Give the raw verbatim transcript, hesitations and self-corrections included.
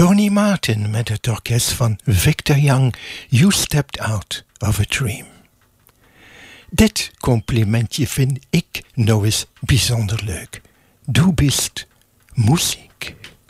Tony Martin met het orkest van Victor Young, You Stepped Out of a Dream. Dit complimentje vind ik nou eens bijzonder leuk. Du bist muziek.